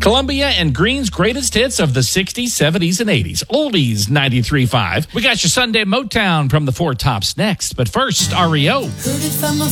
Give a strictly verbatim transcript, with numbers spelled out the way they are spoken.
Columbia and Green's greatest hits of the sixties, seventies, and eighties. Oldies ninety-three point five. We got your Sunday Motown from the Four Tops next. But first, R E O. Heard it from a